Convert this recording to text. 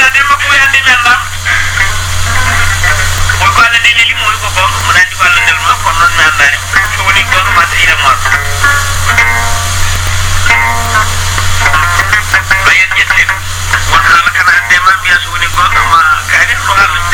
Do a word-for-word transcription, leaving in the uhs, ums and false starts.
na dem ko yande menda ko ko ala dini li moy ko ko mo dandi ko ala del ma ko non na andani ko woni ko ma sira mo bayen jette won hala kana dem ma biya so woni ko ma kadi ko hala